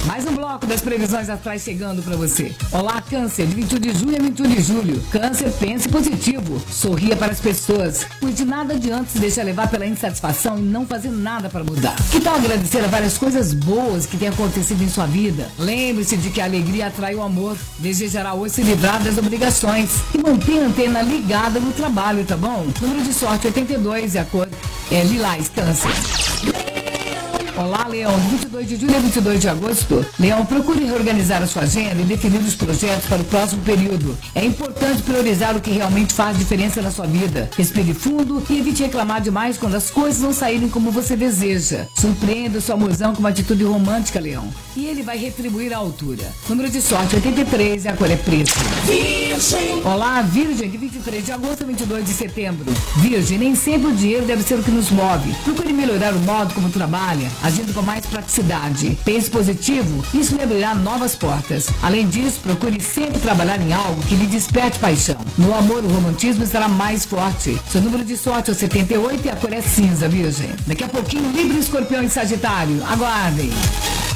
Mais um bloco das previsões astrais chegando para você. Olá, Câncer, de 21 de junho a 21 de julho. Câncer, pense positivo. Sorria para as pessoas. Pois de nada adianta se deixar levar pela insatisfação e não fazer nada para mudar. Que tal agradecer a várias coisas boas que têm acontecido em sua vida? Lembre-se de que a alegria atrai o amor. Desejará hoje se livrar das obrigações. E mantenha a antena ligada no trabalho, tá bom? Número de sorte 82 e a cor é lilás, Câncer. Olá, Leão, de 22 de julho a 22 de agosto. Leão, procure reorganizar a sua agenda e definir os projetos para o próximo período. É importante priorizar o que realmente faz diferença na sua vida. Respire fundo e evite reclamar demais quando as coisas não saírem como você deseja. Surpreenda o seu amorzão com uma atitude romântica, Leão. E ele vai retribuir à altura. Número de sorte 83 e a cor é preta. Virgem. Olá, Virgem, de 23 de agosto a 22 de setembro. Virgem, nem sempre o dinheiro deve ser o que nos move. Procure melhorar o modo como trabalha, agindo com mais praticidade. Pense positivo, isso lhe abrirá novas portas. Além disso, procure sempre trabalhar em algo que lhe desperte paixão. No amor, o romantismo estará mais forte. Seu número de sorte é 78 e a cor é cinza, Virgem. Daqui a pouquinho, Libra, Escorpião e Sagitário. Aguardem.